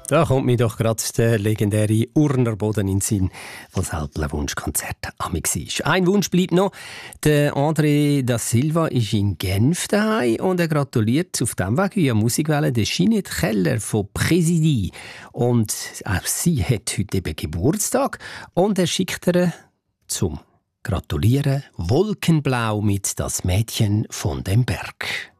Da kommt mir doch gerade der legendäre Urner Boden in den Sinn, was das Wunschkonzert amig war. Ein Wunsch bleibt noch. Der André da Silva ist in Genf daheim und er gratuliert auf dem Weg via Musikwelle der Jeanette Keller von Präsidie. Und auch sie hat heute eben Geburtstag und er schickt ihr zum Gratulieren Wolkenblau mit Das Mädchen von dem Berg.